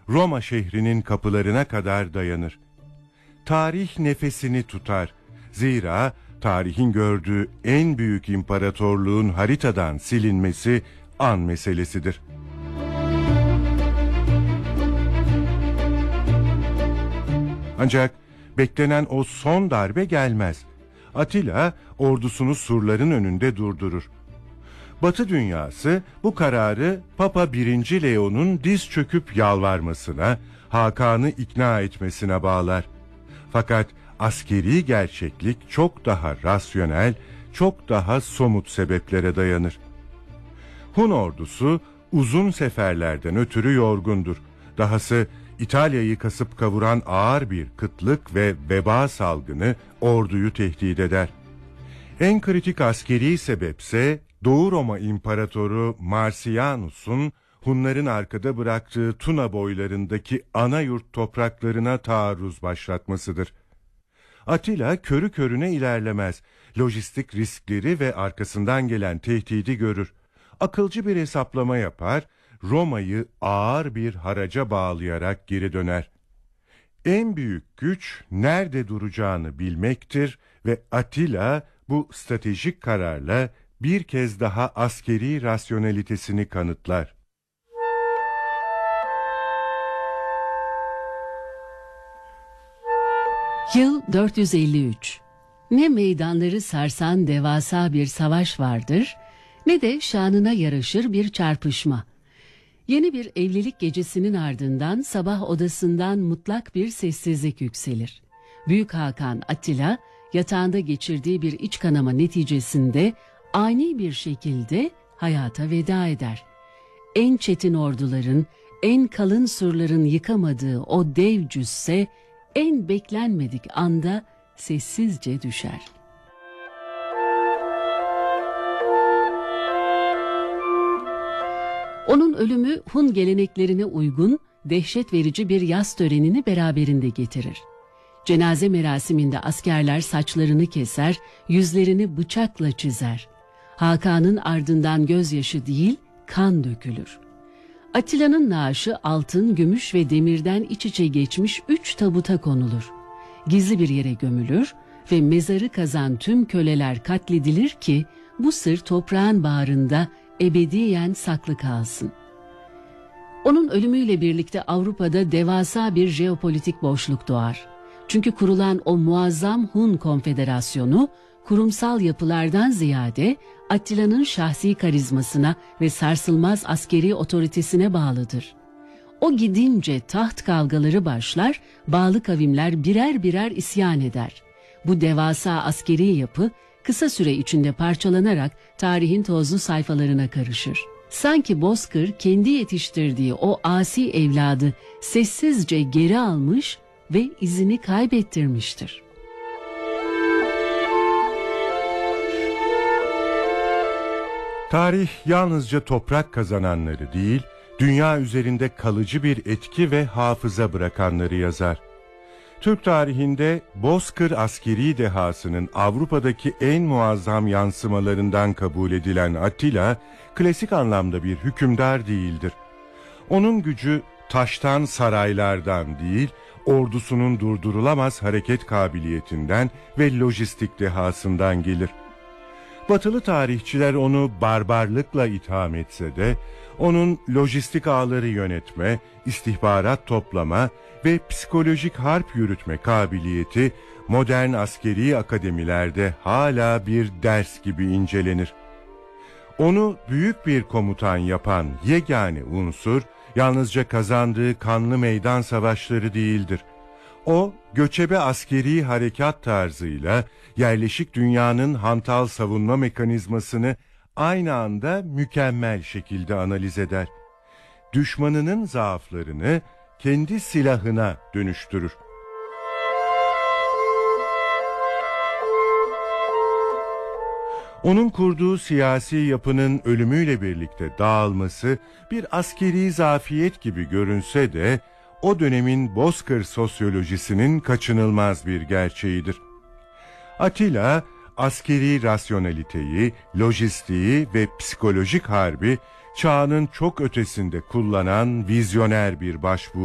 Roma şehrinin kapılarına kadar dayanır. Tarih nefesini tutar. Zira tarihin gördüğü en büyük imparatorluğun haritadan silinmesi an meselesidir. Ancak beklenen o son darbe gelmez. Atilla ordusunu surların önünde durdurur. Batı dünyası bu kararı Papa 1. Leon'un diz çöküp yalvarmasına, Hakan'ı ikna etmesine bağlar. Fakat askeri gerçeklik çok daha rasyonel, çok daha somut sebeplere dayanır. Hun ordusu uzun seferlerden ötürü yorgundur. Dahası İtalya'yı kasıp kavuran ağır bir kıtlık ve veba salgını orduyu tehdit eder. En kritik askeri sebepse Doğu Roma İmparatoru Marcianus'un Hunların arkada bıraktığı Tuna boylarındaki ana yurt topraklarına taarruz başlatmasıdır. Atilla körü körüne ilerlemez. Lojistik riskleri ve arkasından gelen tehdidi görür. Akılcı bir hesaplama yapar, Roma'yı ağır bir haraca bağlayarak geri döner. En büyük güç nerede duracağını bilmektir ve Atilla bu stratejik kararla bir kez daha askeri rasyonelitesini kanıtlar. Yıl 453. Ne meydanları sarsan devasa bir savaş vardır, ne de şanına yaraşır bir çarpışma. Yeni bir evlilik gecesinin ardından sabah odasından mutlak bir sessizlik yükselir. Büyük Hakan Atilla, yatağında geçirdiği bir iç kanama neticesinde ani bir şekilde hayata veda eder. En çetin orduların, en kalın surların yıkamadığı o dev cüsse, en beklenmedik anda sessizce düşer. Onun ölümü Hun geleneklerine uygun, dehşet verici bir yas törenini beraberinde getirir. Cenaze merasiminde askerler saçlarını keser, yüzlerini bıçakla çizer. Hakan'ın ardından gözyaşı değil, kan dökülür. Atilla'nın naaşı altın, gümüş ve demirden iç içe geçmiş 3 tabuta konulur. Gizli bir yere gömülür ve mezarı kazan tüm köleler katledilir ki bu sır toprağın bağrında ebediyen saklı kalsın. Onun ölümüyle birlikte Avrupa'da devasa bir jeopolitik boşluk doğar. Çünkü kurulan o muazzam Hun Konfederasyonu, kurumsal yapılardan ziyade Atilla'nın şahsi karizmasına ve sarsılmaz askeri otoritesine bağlıdır. O gidince taht kavgaları başlar, bağlı kavimler birer birer isyan eder. Bu devasa askeri yapı kısa süre içinde parçalanarak tarihin tozlu sayfalarına karışır. Sanki bozkır kendi yetiştirdiği o asi evladı sessizce geri almış ve izini kaybettirmiştir. Tarih yalnızca toprak kazananları değil, dünya üzerinde kalıcı bir etki ve hafıza bırakanları yazar. Türk tarihinde bozkır askeri dehasının Avrupa'daki en muazzam yansımalarından kabul edilen Atilla, klasik anlamda bir hükümdar değildir. Onun gücü taştan saraylardan değil, ordusunun durdurulamaz hareket kabiliyetinden ve lojistik dehasından gelir. Batılı tarihçiler onu barbarlıkla itham etse de, onun lojistik ağları yönetme, istihbarat toplama ve psikolojik harp yürütme kabiliyeti modern askeri akademilerde hala bir ders gibi incelenir. Onu büyük bir komutan yapan yegane unsur, yalnızca kazandığı kanlı meydan savaşları değildir. O, göçebe askeri harekat tarzıyla yerleşik dünyanın hantal savunma mekanizmasını aynı anda mükemmel şekilde analiz eder. Düşmanının zaaflarını kendi silahına dönüştürür. Onun kurduğu siyasi yapının ölümüyle birlikte dağılması bir askeri zafiyet gibi görünse de o dönemin bozkır sosyolojisinin kaçınılmaz bir gerçeğidir. Atilla, askeri rasyoneliteyi, lojistiği ve psikolojik harbi çağının çok ötesinde kullanan vizyoner bir başbuğ.